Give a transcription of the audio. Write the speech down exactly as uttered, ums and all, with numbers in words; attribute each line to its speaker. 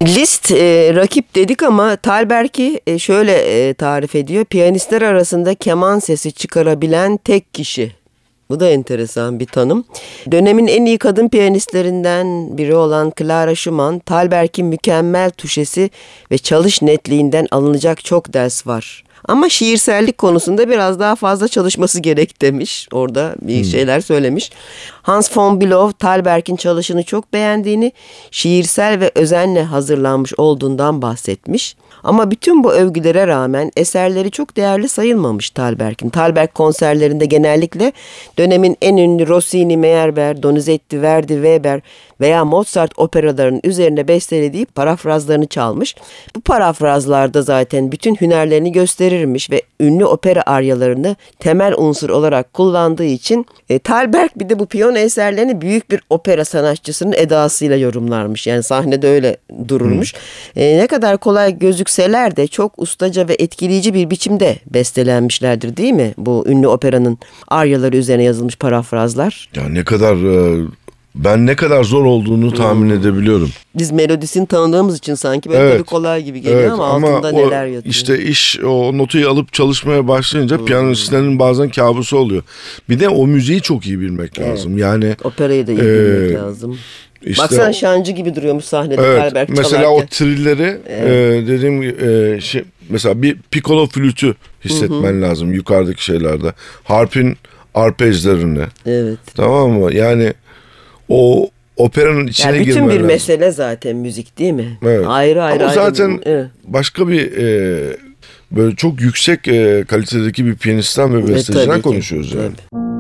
Speaker 1: Liszt e, rakip dedik ama Thalberg'i e, şöyle e, tarif ediyor. Piyanistler arasında keman sesi çıkarabilen tek kişi. Bu da enteresan bir tanım. Dönemin en iyi kadın piyanistlerinden biri olan Clara Schumann, Thalberg'in mükemmel tuşesi ve çalış netliğinden alınacak çok ders var. Ama şiirsellik konusunda biraz daha fazla çalışması gerek demiş. Orada bir hmm. şeyler söylemiş. Hans von Bülow, Thalberg'in çalışını çok beğendiğini, şiirsel ve özenle hazırlanmış olduğundan bahsetmiş. Ama bütün bu övgülere rağmen eserleri çok değerli sayılmamış Thalberg'in. Thalberg konserlerinde genellikle dönemin en ünlü Rossini, Meyerbeer, Donizetti, Verdi, Weber veya Mozart operalarının üzerine bestelediği parafrazlarını çalmış. Bu parafrazlarda zaten bütün hünerlerini gösterirmiş ve ünlü opera aryalarını temel unsur olarak kullandığı için e, Thalberg bir de bu piyano eserlerini büyük bir opera sanatçısının edasıyla yorumlarmış. Yani sahnede öyle dururmuş. Hmm. E, ne kadar kolay gözükseler de çok ustaca ve etkileyici bir biçimde bestelenmişlerdir, değil mi? Bu ünlü operanın aryaları üzerine yazılmış parafrazlar.
Speaker 2: Ya ne kadar... E... Ben ne kadar zor olduğunu tahmin hmm. edebiliyorum.
Speaker 1: Biz melodisini tanıdığımız için sanki böyle evet. kolay gibi geliyor evet. ama, ama altında o, neler yatıyor.
Speaker 2: İşte iş o notuyu alıp çalışmaya başlayınca hmm. piyanistlerin bazen kabusu oluyor. Bir de o müziği çok iyi bilmek evet. lazım. Yani
Speaker 1: operayı da iyi e, bilmek lazım. İşte baksana o, şancı gibi duruyormuş sahnede evet, Thalberg
Speaker 2: mesela
Speaker 1: çalarken.
Speaker 2: o trilleri evet. e, dediğim e, şey, mesela bir piccolo flütü hissetmen hı hı. lazım yukarıdaki şeylerde. Harpin arpejlerini.
Speaker 1: Evet.
Speaker 2: Tamam mı? Yani o operanın içine
Speaker 1: yani
Speaker 2: girmen lazım.
Speaker 1: Bütün bir mesele zaten müzik, değil mi?
Speaker 2: Evet.
Speaker 1: Ayrı ayrı.
Speaker 2: Ama zaten
Speaker 1: ayrı evet.
Speaker 2: başka bir e, böyle çok yüksek e, kalitedeki bir piyanistten ve besteciden evet, konuşuyoruz yani. Tabii.